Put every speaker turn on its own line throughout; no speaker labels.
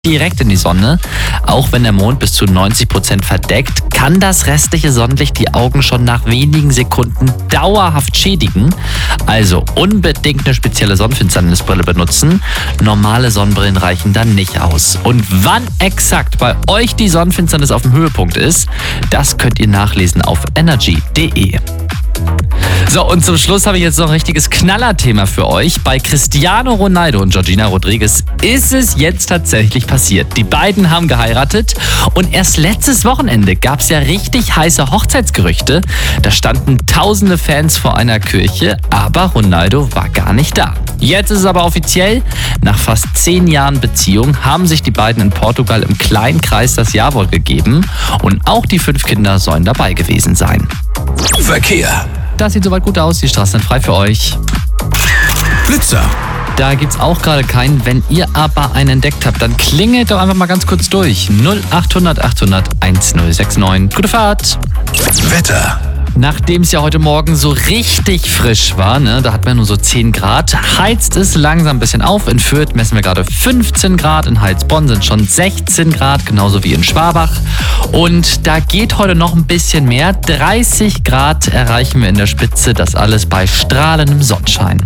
direkt in die Sonne. Auch wenn der Mond bis zu 90% verdeckt, kann das restliche Sonnenlicht die Augen schon nach wenigen Sekunden dauerhaft schädigen. Also unbedingt eine spezielle Sonnenfinsternisbrille benutzen. Normale Sonnenbrillen reichen dann nicht aus. Und wann exakt bei euch die Sonnenfinsternis auf dem Höhepunkt ist, das könnt ihr nachlesen auf energy.de. So, und zum Schluss habe ich jetzt noch ein richtiges Knallerthema für euch. Bei Cristiano Ronaldo und Georgina Rodriguez ist es jetzt tatsächlich passiert. Die beiden haben geheiratet und erst letztes Wochenende gab es ja richtig heiße Hochzeitsgerüchte. Da standen tausende Fans vor einer Kirche, aber Ronaldo war gar nicht da. Jetzt ist es aber offiziell. Nach fast 10 Jahren Beziehung haben sich die beiden in Portugal im kleinen Kreis das Ja-Wort gegeben und auch die 5 Kinder sollen dabei gewesen sein.
Verkehr.
Das sieht soweit gut aus, die Straßen sind frei für euch.
Blitzer.
Da gibt's auch gerade keinen. Wenn ihr aber einen entdeckt habt, dann klingelt doch einfach mal ganz kurz durch. 0800 800 1069. Gute Fahrt.
Wetter.
Nachdem es ja heute Morgen so richtig frisch war, da hatten wir nur so 10 Grad, heizt es langsam ein bisschen auf. In Fürth messen wir gerade 15 Grad, in Heilsbronn sind schon 16 Grad, genauso wie in Schwabach. Und da geht heute noch ein bisschen mehr. 30 Grad erreichen wir in der Spitze, das alles bei strahlendem Sonnenschein.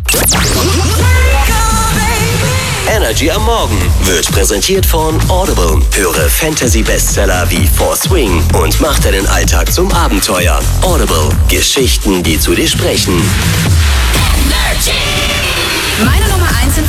Energy am Morgen wird präsentiert von Audible. Höre Fantasy-Bestseller wie For Swing und mach deinen Alltag zum Abenteuer. Audible. Geschichten, die zu dir sprechen.
Meine Nummer 1 in